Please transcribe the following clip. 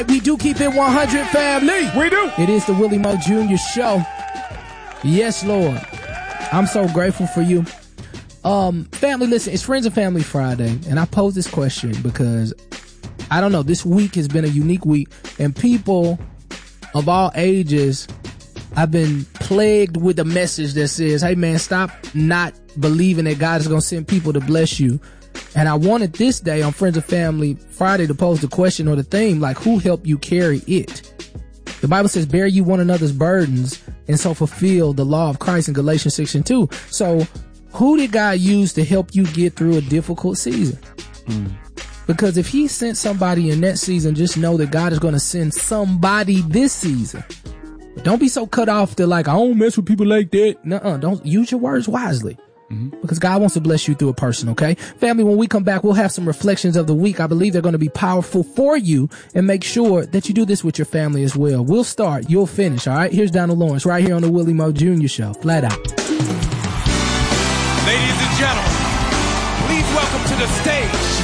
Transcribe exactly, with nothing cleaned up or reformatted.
We do keep it one hundred, family. We do. It is the Willie Moe Junior Show. Yes, Lord. I'm so grateful for you. Um, family, listen, it's Friends and Family Friday, and I pose this question because, I don't know, this week has been a unique week, and people of all ages, I've been plagued with a message that says, hey man, stop not believing that God is going to send people to bless you. And I wanted this day on Friends and Family Friday to pose the question or the theme, like, who helped you carry it? The Bible says, bear you one another's burdens and so fulfill the law of Christ in Galatians six and two. So who did God use to help you get through a difficult season? Mm. Because if he sent somebody in that season, just know that God is going to send somebody this season. But don't be so cut off to like, I don't mess with people like that. Nuh-uh. Don't use your words wisely. Mm-hmm. Because God wants to bless you through a person, okay? Family, when we come back, we'll have some reflections of the week. I believe they're going to be powerful for you, and make sure that you do this with your family as well. We'll start. You'll finish, all right? Here's Donald Lawrence right here on the Willie Moe Junior Show. Flat out. Ladies and gentlemen, please welcome to the stage